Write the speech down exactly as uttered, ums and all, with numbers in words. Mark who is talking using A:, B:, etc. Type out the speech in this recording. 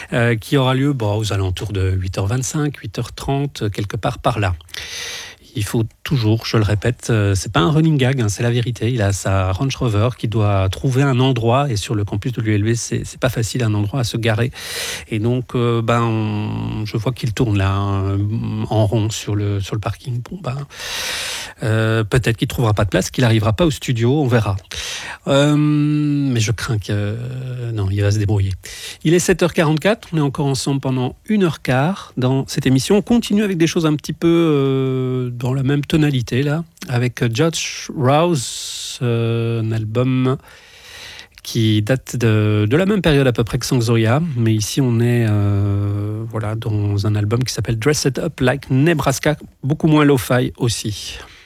A: euh, qui aura lieu bon, aux alentours de huit heures vingt-cinq, huit heures trente, quelque part par là. Il faut toujours, je le répète, euh, c'est pas un running gag, hein, c'est la vérité. Il a sa Range Rover qui doit trouver un endroit, et sur le campus de l'U L B, c'est, c'est pas facile, un endroit à se garer. Et donc, euh, ben, on- je vois qu'il tourne là, hein, en rond sur le, sur le parking. Bon, ben, euh, peut-être qu'il trouvera pas de place, qu'il arrivera pas au studio, on verra. Euh, mais je crains que... euh, non, il va se débrouiller. Il est sept heures quarante-quatre, on est encore ensemble pendant une heure quinze dans cette émission. On continue avec des choses un petit peu euh, dans la même tonalité, là, avec Judge Rouse, euh, un album qui date de, de la même période à peu près que Sangzoya, mais ici on est euh, voilà, dans un album qui s'appelle Dress It Up Like Nebraska, beaucoup moins lo-fi aussi.